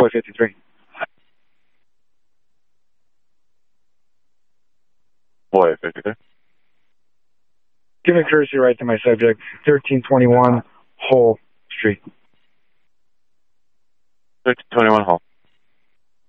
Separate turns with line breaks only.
Highway 53.
Boy, 53.
Give a courtesy right to my subject, 1321 Hull Street.
1321 Hull.